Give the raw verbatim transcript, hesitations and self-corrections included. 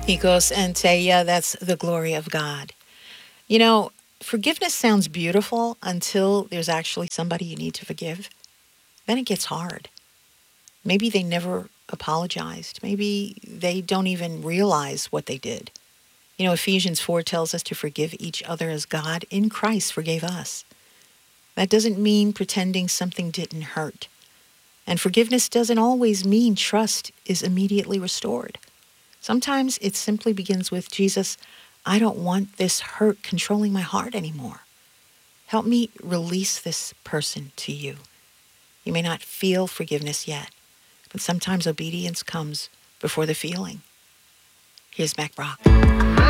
Hikos enteia, that's the glory of God. You know, forgiveness sounds beautiful until there's actually somebody you need to forgive. Then it gets hard. Maybe they never apologized. Maybe they don't even realize what they did. You know, Ephesians four tells us to forgive each other as God in Christ forgave us. That doesn't mean pretending something didn't hurt. And forgiveness doesn't always mean trust is immediately restored. Sometimes it simply begins with, Jesus, I don't want this hurt controlling my heart anymore. Help me release this person to you. You may not feel forgiveness yet, but sometimes obedience comes before the feeling. Here's Mac Brock.